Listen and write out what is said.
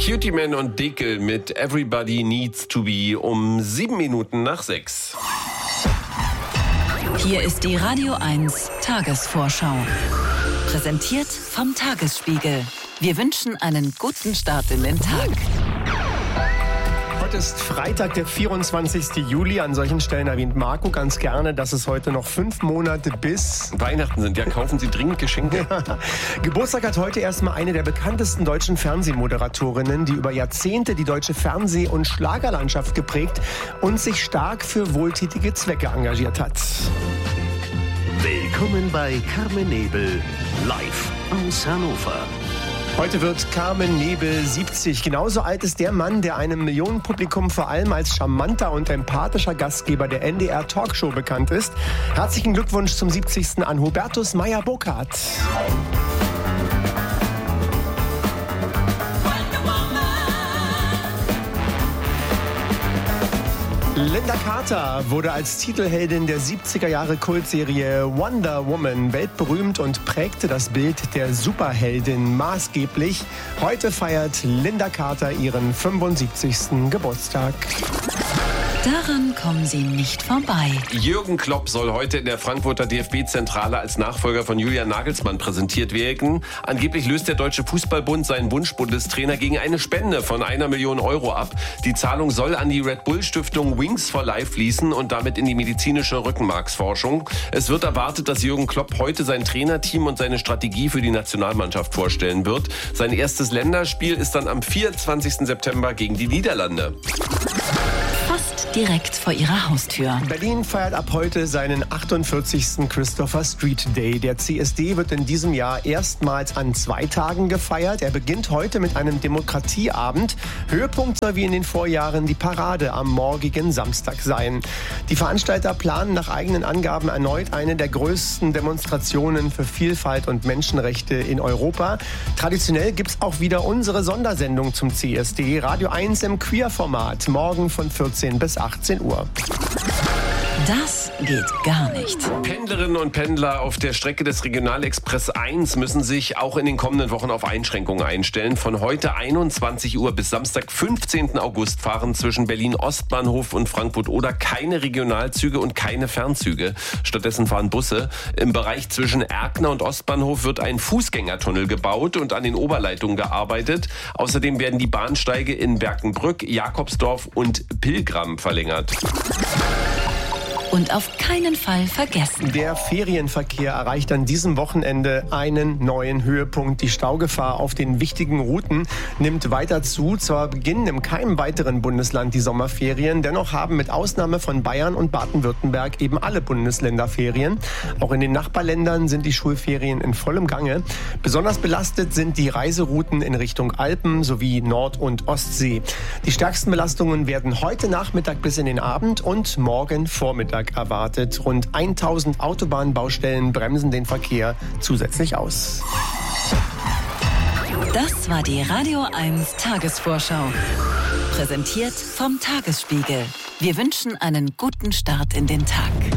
Cutie Man und Dickel mit Everybody Needs to Be um 7 Minuten nach 6. Hier ist die Radio 1 Tagesvorschau. Präsentiert vom Tagesspiegel. Wir wünschen einen guten Start in den Tag. Heute ist Freitag, der 24. Juli. An solchen Stellen erwähnt Marco ganz gerne, dass es heute noch 5 Monate bis Weihnachten sind. Ja, kaufen Sie dringend Geschenke. Geburtstag hat heute erstmal eine der bekanntesten deutschen Fernsehmoderatorinnen, die über Jahrzehnte die deutsche Fernseh- und Schlagerlandschaft geprägt und sich stark für wohltätige Zwecke engagiert hat. Willkommen bei Carmen Nebel, live aus Hannover. Heute wird Carmen Nebel 70. Genauso alt ist der Mann, der einem Millionenpublikum vor allem als charmanter und empathischer Gastgeber der NDR Talkshow bekannt ist. Herzlichen Glückwunsch zum 70. an Hubertus Meyer-Burkhardt. Lynda Carter wurde als Titelheldin der 70er Jahre Kultserie Wonder Woman weltberühmt und prägte das Bild der Superheldin maßgeblich. Heute feiert Lynda Carter ihren 75. Geburtstag. Daran kommen Sie nicht vorbei. Jürgen Klopp soll heute in der Frankfurter DFB-Zentrale als Nachfolger von Julian Nagelsmann präsentiert werden. Angeblich löst der Deutsche Fußballbund seinen Wunschbundestrainer gegen eine Spende von 1 Million Euro ab. Die Zahlung soll an die Red Bull-Stiftung Wings for Life fließen und damit in die medizinische Rückenmarksforschung. Es wird erwartet, dass Jürgen Klopp heute sein Trainerteam und seine Strategie für die Nationalmannschaft vorstellen wird. Sein erstes Länderspiel ist dann am 24. September gegen die Niederlande. Fast direkt vor Ihrer Haustür. Berlin feiert ab heute seinen 48. Christopher Street Day. Der CSD wird in diesem Jahr erstmals an 2 Tagen gefeiert. Er beginnt heute mit einem Demokratieabend. Höhepunkt soll wie in den Vorjahren die Parade am morgigen Samstag sein. Die Veranstalter planen nach eigenen Angaben erneut eine der größten Demonstrationen für Vielfalt und Menschenrechte in Europa. Traditionell gibt es auch wieder unsere Sondersendung zum CSD. Radio 1 im Queer-Format. Morgen von 14 bis 18 Uhr. Das geht gar nicht. Pendlerinnen und Pendler auf der Strecke des Regionalexpress 1 müssen sich auch in den kommenden Wochen auf Einschränkungen einstellen. Von heute 21 Uhr bis Samstag, 15. August fahren zwischen Berlin-Ostbahnhof und Frankfurt-Oder keine Regionalzüge und keine Fernzüge. Stattdessen fahren Busse. Im Bereich zwischen Erkner und Ostbahnhof wird ein Fußgängertunnel gebaut und an den Oberleitungen gearbeitet. Außerdem werden die Bahnsteige in Berkenbrück, Jakobsdorf und Pilgram verlängert. Und auf keinen Fall vergessen. Der Ferienverkehr erreicht an diesem Wochenende einen neuen Höhepunkt. Die Staugefahr auf den wichtigen Routen nimmt weiter zu. Zwar beginnen in keinem weiteren Bundesland die Sommerferien, dennoch haben mit Ausnahme von Bayern und Baden-Württemberg eben alle Bundesländer Ferien. Auch in den Nachbarländern sind die Schulferien in vollem Gange. Besonders belastet sind die Reiserouten in Richtung Alpen sowie Nord- und Ostsee. Die stärksten Belastungen werden heute Nachmittag bis in den Abend und morgen Vormittag erwartet. Rund 1000 Autobahnbaustellen bremsen den Verkehr zusätzlich aus. Das war die Radio 1 Tagesvorschau. Präsentiert vom Tagesspiegel. Wir wünschen einen guten Start in den Tag.